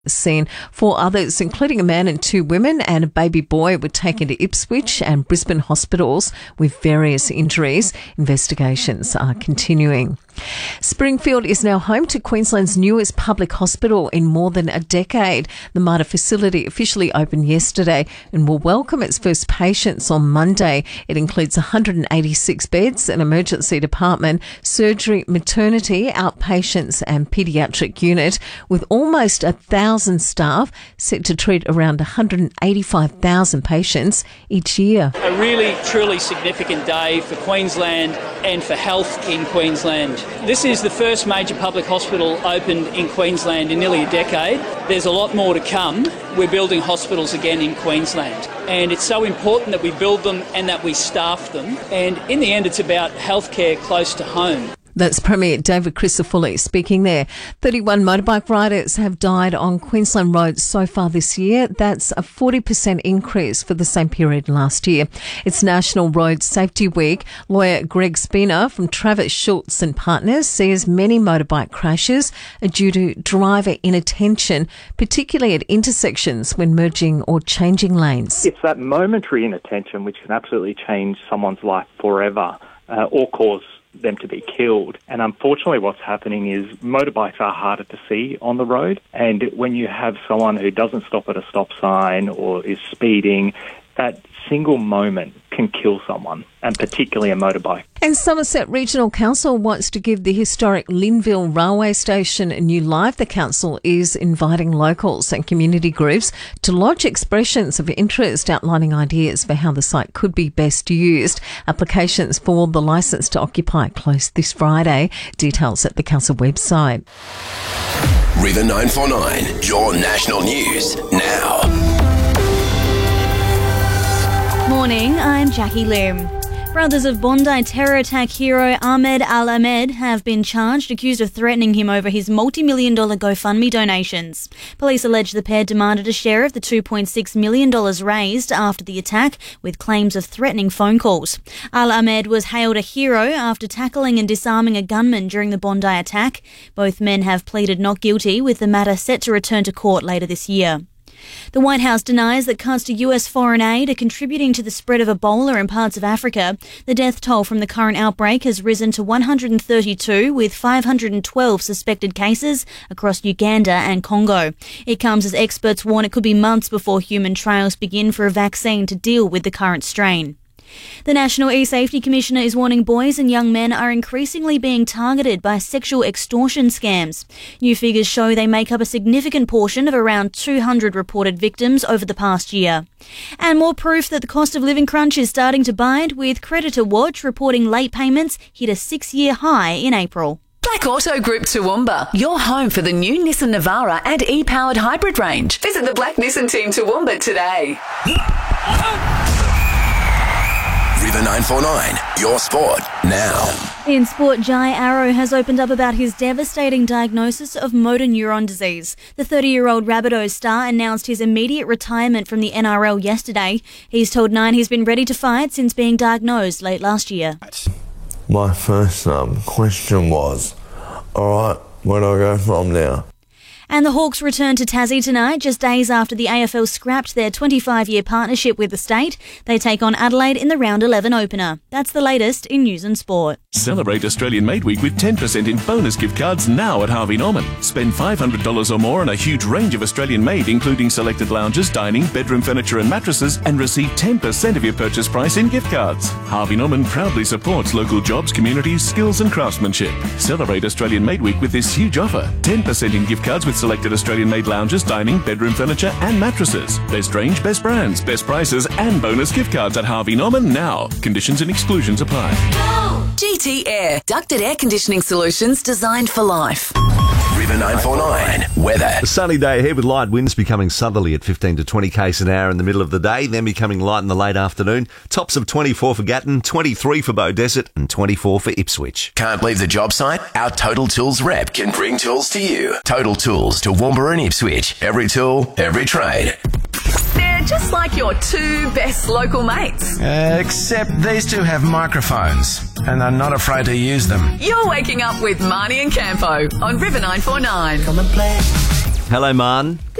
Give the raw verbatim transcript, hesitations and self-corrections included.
Scene. Four others, including a man and two women and a baby boy, were taken to Ipswich and Brisbane hospitals with various injuries. Investigations are continuing. Springfield is now home to Queensland's newest public hospital in more than a decade. The Mater facility officially opened yesterday and will welcome its first patients on Monday. It includes one hundred eighty-six beds, an emergency department, surgery, maternity, outpatients and paediatric unit, with almost a thousand staff set to treat around one hundred eighty-five thousand patients each year. A really, truly significant day for Queensland and for health in Queensland. This is the first major public hospital opened in Queensland in nearly a decade. There's a lot more to come. We're building hospitals again in Queensland. And it's so important that we build them and that we staff them. And in the end, it's about healthcare close to home. That's Premier David Crisafulli speaking there. thirty-one motorbike riders have died on Queensland roads so far this year. That's a forty percent increase for the same period last year. It's National Road Safety Week. Lawyer Greg Spina from Travis Schultz and Partners says many motorbike crashes are due to driver inattention, particularly at intersections when merging or changing lanes. It's that momentary inattention which can absolutely change someone's life forever uh, or cause them to be killed. And unfortunately what's happening is motorbikes are harder to see on the road, and when you have someone who doesn't stop at a stop sign or is speeding, that single moment can kill someone, and particularly a motorbike. And Somerset Regional Council wants to give the historic Linville Railway Station a new life. The council is inviting locals and community groups to lodge expressions of interest outlining ideas for how the site could be best used. Applications for the licence to occupy close this Friday. Details at the council website. River nine four nine, your national news now. Morning, I'm Jackie Lim. Brothers of Bondi terror attack hero Ahmed Al-Ahmed have been charged, accused of threatening him over his multi-million dollar GoFundMe donations. Police allege the pair demanded a share of the two point six million dollars raised after the attack, with claims of threatening phone calls. Al-Ahmed was hailed a hero after tackling and disarming a gunman during the Bondi attack. Both men have pleaded not guilty, with the matter set to return to court later this year. The White House denies that cuts to U S foreign aid are contributing to the spread of Ebola in parts of Africa. The death toll from the current outbreak has risen to one hundred thirty-two, with five hundred twelve suspected cases across Uganda and Congo. It comes as experts warn it could be months before human trials begin for a vaccine to deal with the current strain. The National E-Safety Commissioner is warning boys and young men are increasingly being targeted by sexual extortion scams. New figures show they make up a significant portion of around two hundred reported victims over the past year. And more proof that the cost of living crunch is starting to bite, with Creditor Watch reporting late payments hit a six-year high in April. Black Auto Group Toowoomba, your home for the new Nissan Navara and e-powered hybrid range. Visit the Black Nissan team Toowoomba today. River nine four nine, your sport now. In sport, Jai Arrow has opened up about his devastating diagnosis of motor neuron disease. The thirty-year-old Rabbitohs star announced his immediate retirement from the N R L yesterday. He's told Nine he's been ready to fight since being diagnosed late last year. My first um, question was, all right, where do I go from now? And the Hawks return to Tassie tonight, just days after the A F L scrapped their twenty-five-year partnership with the state. They take on Adelaide in the round eleven opener. That's the latest in news and sport. Celebrate Australian Made Week with ten percent in bonus gift cards now at Harvey Norman. Spend five hundred dollars or more on a huge range of Australian made, including selected lounges, dining, bedroom furniture and mattresses, and receive ten percent of your purchase price in gift cards. Harvey Norman proudly supports local jobs, communities, skills and craftsmanship. Celebrate Australian Made Week with this huge offer. ten percent in gift cards with selected Australian-made lounges, dining, bedroom furniture and mattresses. Best range, best brands, best prices and bonus gift cards at Harvey Norman now. Conditions and exclusions apply. G T Air, ducted air conditioning solutions designed for life. River nine four nine, weather. A sunny day ahead with light winds becoming southerly at fifteen to twenty k's an hour in the middle of the day, then becoming light in the late afternoon. Tops of twenty-four for Gatton, twenty-three for Beaudesert and twenty-four for Ipswich. Can't leave the job site? Our Total Tools rep can bring tools to you. Total Tools, Toowoomba and Ipswich. Every tool, every trade. They're just like your two best local mates. Uh, except these two have microphones and are not afraid to use them. You're waking up with Marnie and Campo on River nine four nine. Come and play. Hello, Martin.